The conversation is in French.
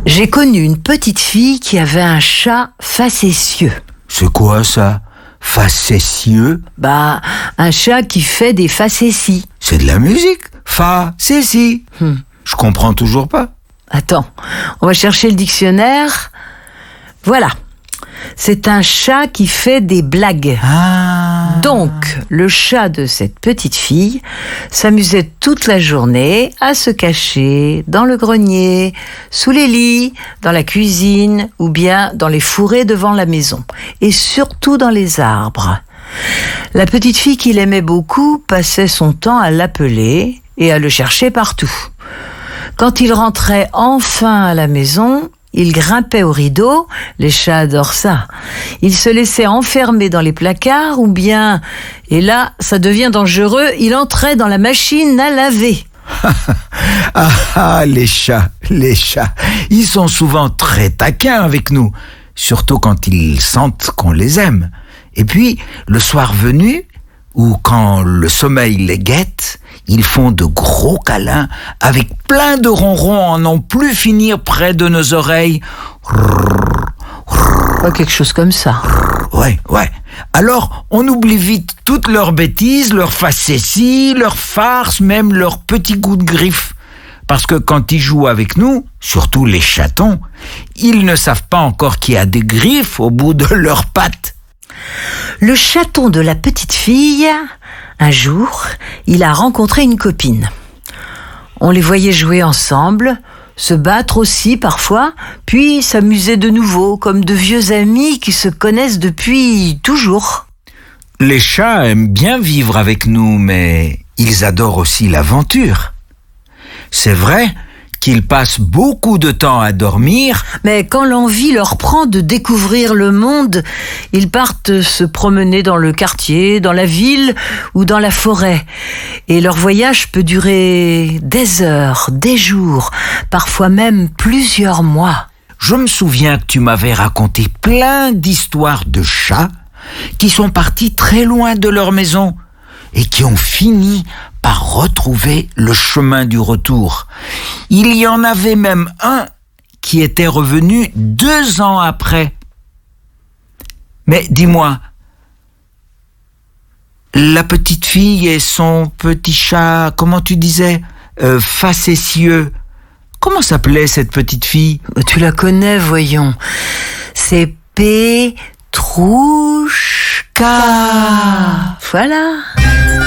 J'ai connu une petite fille qui avait un chat facétieux. C'est quoi ça? Facétieux? Un chat qui fait des facéties. C'est de la musique. Fa-cé-ci. Je comprends toujours pas. Attends, on va chercher le dictionnaire. Voilà. C'est un chat qui fait des blagues. Donc, le chat de cette petite fille s'amusait toute la journée à se cacher dans le grenier, sous les lits, dans la cuisine ou bien dans les fourrés devant la maison. Et surtout dans les arbres. La petite fille qu'il aimait beaucoup passait son temps à l'appeler et à le chercher partout. Quand il rentrait enfin à la maison, il grimpait au rideau, les chats adorent ça. Il se laissait enfermer dans les placards ou bien, et là, ça devient dangereux, il entrait dans la machine à laver. Les chats. Ils sont souvent très taquins avec nous, surtout quand ils sentent qu'on les aime. Et puis, le soir venu, ou quand le sommeil les guette, ils font de gros câlins avec plein de ronrons à n'en plus finir près de nos oreilles. Quelque chose comme ça. Ouais. Alors, on oublie vite toutes leurs bêtises, leurs facéties, leurs farces, même leurs petits coups de griffe. Parce que quand ils jouent avec nous, surtout les chatons, ils ne savent pas encore qu'il y a des griffes au bout de leurs pattes. Le chaton de la petite fille, un jour, il a rencontré une copine. On les voyait jouer ensemble, se battre aussi parfois, puis s'amuser de nouveau, comme de vieux amis qui se connaissent depuis toujours. Les chats aiment bien vivre avec nous, mais ils adorent aussi l'aventure. C'est vrai qu'ils passent beaucoup de temps à dormir. Mais quand l'envie leur prend de découvrir le monde, ils partent se promener dans le quartier, dans la ville ou dans la forêt. Et leur voyage peut durer des heures, des jours, parfois même plusieurs mois. Je me souviens que tu m'avais raconté plein d'histoires de chats qui sont partis très loin de leur maison et qui ont fini par retrouver le chemin du retour. Il y en avait même un qui était revenu 2 ans après. Mais dis-moi, la petite fille et son petit chat, comment tu disais, facétieux, comment s'appelait cette petite fille? Tu la connais, voyons. C'est Petrouchka. Voilà.